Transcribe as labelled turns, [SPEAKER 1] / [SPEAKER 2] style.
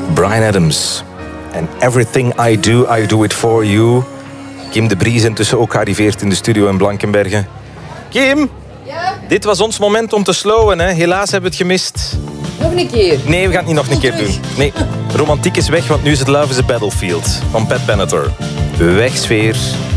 [SPEAKER 1] Bryan Adams. En Everything I Do It For You. Kim de Bries intussen ook gearriveerd in de studio in Blankenberge. Kim,
[SPEAKER 2] Ja?
[SPEAKER 1] dit was ons moment om te slowen. Hè? Helaas hebben we het gemist.
[SPEAKER 2] Nog een keer.
[SPEAKER 1] Nee, we gaan het niet nog een keer doen. Nee, romantiek is weg, want nu is het Love is a Battlefield van Pat Benatar. Weg, sfeer.